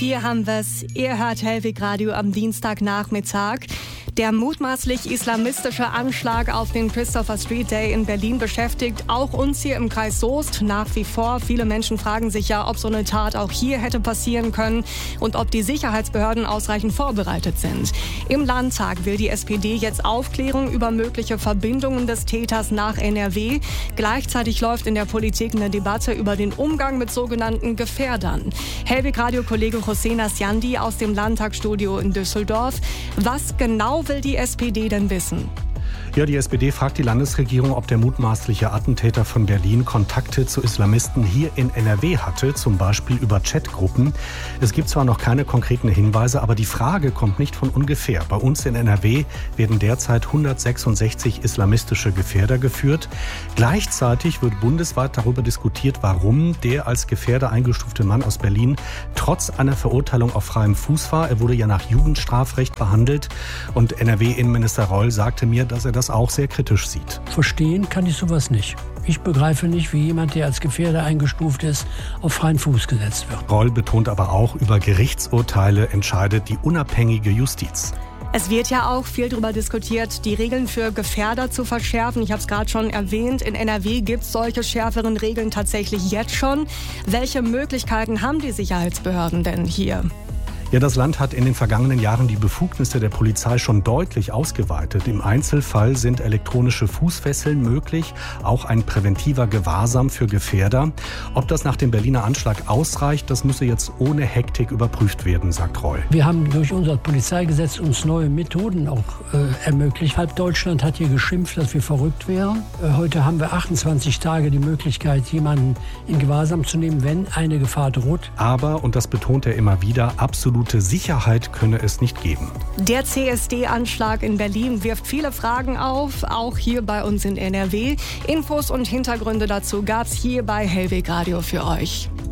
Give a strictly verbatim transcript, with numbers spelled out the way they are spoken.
Hier haben wir's. Ihr hört Hellweg Radio am Dienstagnachmittag. Der mutmaßlich islamistische Anschlag auf den Christopher Street Day in Berlin beschäftigt auch uns hier im Kreis Soest nach wie vor. Viele Menschen fragen sich ja, ob so eine Tat auch hier hätte passieren können und ob die Sicherheitsbehörden ausreichend vorbereitet sind. Im Landtag will die S P D jetzt Aufklärung über mögliche Verbindungen des Täters nach N R W. Gleichzeitig läuft in der Politik eine Debatte über den Umgang mit sogenannten Gefährdern. Hellweg Radio-Kollege Hossein Asjandi aus dem Landtagsstudio in Düsseldorf. Was genau will die S P D denn wissen? Ja, die S P D fragt die Landesregierung, ob der mutmaßliche Attentäter von Berlin Kontakte zu Islamisten hier in N R W hatte, zum Beispiel über Chatgruppen. Es gibt zwar noch keine konkreten Hinweise, aber die Frage kommt nicht von ungefähr. Bei uns in N R W werden derzeit hundertsechsundsechzig islamistische Gefährder geführt. Gleichzeitig wird bundesweit darüber diskutiert, warum der als Gefährder eingestufte Mann aus Berlin trotz einer Verurteilung auf freiem Fuß war. Er wurde ja nach Jugendstrafrecht behandelt und N R W-Innenminister Reul sagte mir, dass er das auch sehr kritisch sieht. Verstehen kann ich sowas nicht. Ich begreife nicht, wie jemand, der als Gefährder eingestuft ist, auf freien Fuß gesetzt wird. Reul betont aber auch, über Gerichtsurteile entscheidet die unabhängige Justiz. Es wird ja auch viel darüber diskutiert, die Regeln für Gefährder zu verschärfen. Ich habe es gerade schon erwähnt, in N R W gibt es solche schärferen Regeln tatsächlich jetzt schon. Welche Möglichkeiten haben die Sicherheitsbehörden denn hier? Ja, das Land hat in den vergangenen Jahren die Befugnisse der Polizei schon deutlich ausgeweitet. Im Einzelfall sind elektronische Fußfesseln möglich, auch ein präventiver Gewahrsam für Gefährder. Ob das nach dem Berliner Anschlag ausreicht, das müsse jetzt ohne Hektik überprüft werden, sagt Reul. Wir haben durch unser Polizeigesetz uns neue Methoden auch äh, ermöglicht. Halb Deutschland hat hier geschimpft, dass wir verrückt wären. Äh, heute haben wir achtundzwanzig Tage die Möglichkeit, jemanden in Gewahrsam zu nehmen, wenn eine Gefahr droht. Aber, und das betont er immer wieder, absolut Sicherheit könne es nicht geben. Der C S D-Anschlag in Berlin wirft viele Fragen auf, auch hier bei uns in N R W. Infos und Hintergründe dazu gab's hier bei Hellweg Radio für euch.